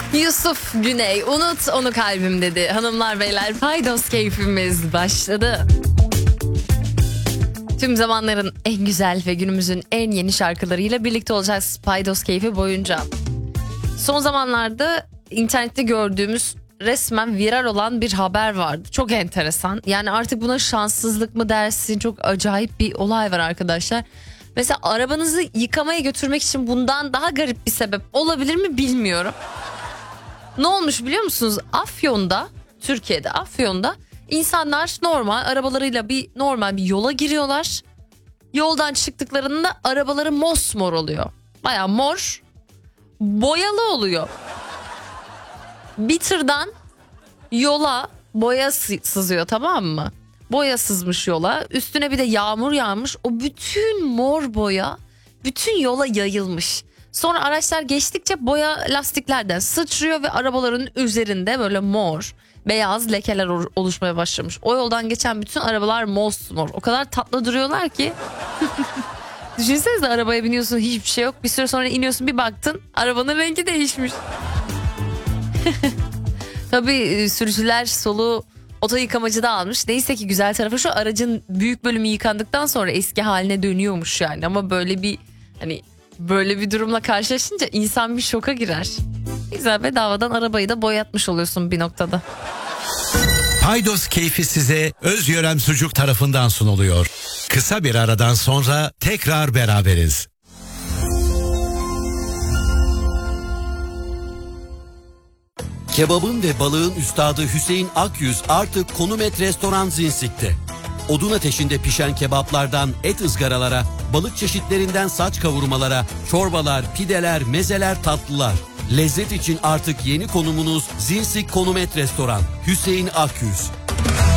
Yusuf Güney, unut onu kalbim dedi. Hanımlar beyler, paydos keyfimiz başladı. Tüm zamanların en güzel ve günümüzün en yeni şarkılarıyla birlikte olacağız paydos keyfi boyunca. Son zamanlarda internette gördüğümüz resmen viral olan bir haber vardı. Çok enteresan. Yani artık buna şanssızlık mı dersin? Çok acayip bir olay var arkadaşlar. Mesela arabanızı yıkamaya götürmek için bundan daha garip bir sebep olabilir mi bilmiyorum. Ne olmuş biliyor musunuz? Afyon'da, Türkiye'de Afyon'da insanlar normal arabalarıyla normal bir yola giriyorlar. Yoldan çıktıklarında arabaları mosmor oluyor. Bayağı mor, boyalı oluyor. Bir tırdan yola boya sızıyor, tamam mı? Boya sızmış yola. Üstüne bir de yağmur yağmış. O bütün mor boya bütün yola yayılmış. Sonra araçlar geçtikçe boya lastiklerden sıçrıyor ve arabaların üzerinde böyle mor, beyaz lekeler oluşmaya başlamış. O yoldan geçen bütün arabalar mosmor. O kadar tatlı duruyorlar ki. Düşünsenize, arabaya biniyorsun, hiçbir şey yok. Bir süre sonra iniyorsun, bir baktın arabanın rengi değişmiş. Tabii sürücüler soluğu oto yıkamacıda almış. Neyse ki güzel tarafı şu, aracın büyük bölümü yıkandıktan sonra eski haline dönüyormuş yani. Ama böyle bir durumla karşılaşınca insan bir şoka girer. Güzel, bedavadan arabayı da boyatmış oluyorsun bir noktada. Paydos keyfi size Özyörem Sucuk tarafından sunuluyor. Kısa bir aradan sonra tekrar beraberiz. Kebabın ve balığın üstadı Hüseyin Akyüz artık Konum Et Restoran Zinsik'te. Odun ateşinde pişen kebaplardan et ızgaralara, balık çeşitlerinden saç kavurmalara, çorbalar, pideler, mezeler, tatlılar. Lezzet için artık yeni konumunuz Zinsik Konum Et Restoran. Hüseyin Akyüz.